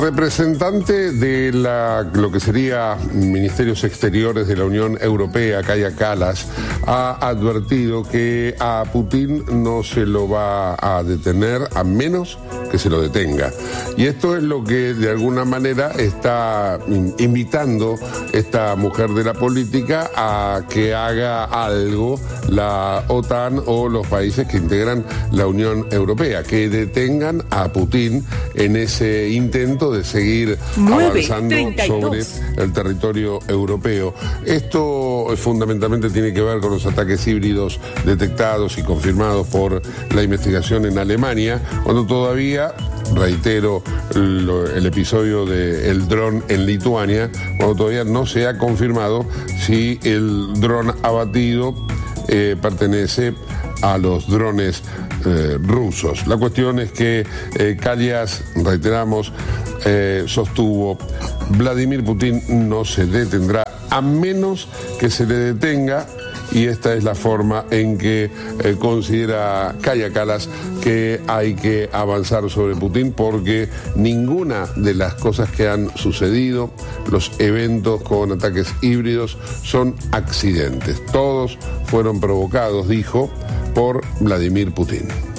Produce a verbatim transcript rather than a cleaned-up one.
Representante de la, lo que sería Ministerios Exteriores de la Unión Europea, Kaja Kallas, ha advertido que a Putin no se lo va a detener a menos que se lo detenga. Y esto es lo que de alguna manera está invitando esta mujer de la política a que haga algo la OTAN o los países que integran la Unión Europea, que detengan a Putin en ese intento de seguir avanzando sobre el territorio europeo. Esto fundamentalmente tiene que ver con los ataques híbridos detectados y confirmados por la investigación en Alemania, cuando todavía, reitero lo, el episodio del dron en Lituania, cuando todavía no se ha confirmado si el dron abatido eh, pertenece a los drones eh, rusos. La cuestión es que eh, Kallas, reiteramos, eh, sostuvo: Vladimir Putin no se detendrá a menos que se le detenga. Y esta es la forma en que eh, considera Kaja Kallas que hay que avanzar sobre Putin, porque ninguna de las cosas que han sucedido, los eventos con ataques híbridos, son accidentes. Todos fueron provocados, dijo, por Vladimir Putin.